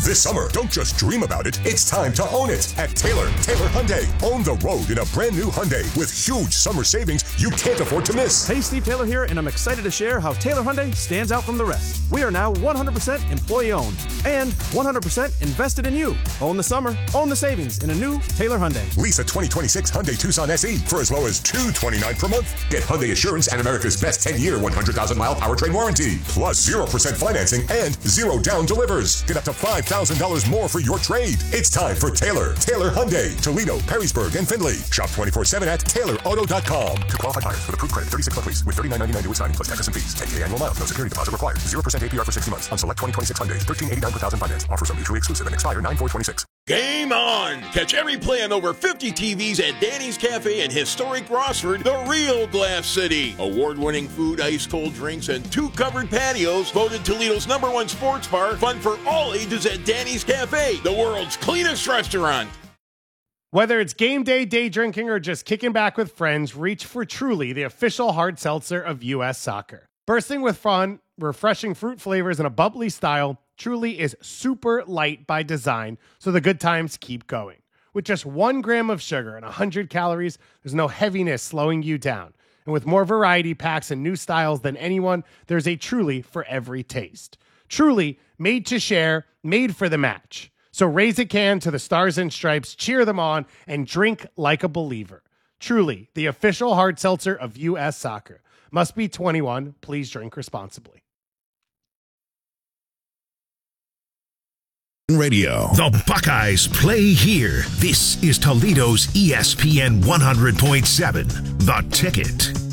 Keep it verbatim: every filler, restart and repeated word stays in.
This summer, don't just dream about it, it's time to own it at Taylor. Taylor Hyundai. Own the road in a brand new Hyundai with huge summer savings you can't afford to miss. Hey, Steve Taylor here, and I'm excited to share how Taylor Hyundai stands out from the rest. We are now one hundred percent employee-owned and one hundred percent invested in you. Own the summer, own the savings in a new Taylor Hyundai. Lease a twenty twenty-six Hyundai Tucson S E for as low as two hundred twenty-nine dollars per month. Get Hyundai Assurance and America's best ten-year, one hundred thousand mile powertrain warranty. Plus zero percent financing and zero down delivers. Get up to five thousand dollars more for your trade. It's time for Taylor. Taylor Hyundai. Toledo, Perrysburg, and Findlay. Shop twenty-four seven at taylor auto dot com. To qualified buyers with approved credit, thirty-six month lease with thirty-nine ninety-nine due at signing plus taxes and fees. ten K annual miles. No security deposit required. zero percent A P R for sixty months on select twenty twenty-six Hyundais. thirteen eighty-nine per thousand finance. Offers are mutually exclusive and expire nine four twenty-six. Game on! Catch every play on over fifty T Vs at Danny's Cafe in historic Rossford, the real Glass City. Award-winning food, ice-cold drinks, and two covered patios. Voted Toledo's number one sports bar. Fun for all ages at Danny's Cafe, the world's cleanest restaurant. Whether it's game day, day drinking, or just kicking back with friends, reach for Truly, the official hard seltzer of U S Soccer. Bursting with fun, refreshing fruit flavors, and a bubbly style, Truly is super light by design, so the good times keep going. With just one gram of sugar and one hundred calories, there's no heaviness slowing you down. And with more variety packs and new styles than anyone, there's a Truly for every taste. Truly, made to share, made for the match. So raise a can to the Stars and Stripes, cheer them on, and drink like a believer. Truly, the official hard seltzer of U S Soccer. Must be twenty-one. Please drink responsibly. Radio. The Buckeyes play here. This is Toledo's E S P N one hundred point seven. The Ticket.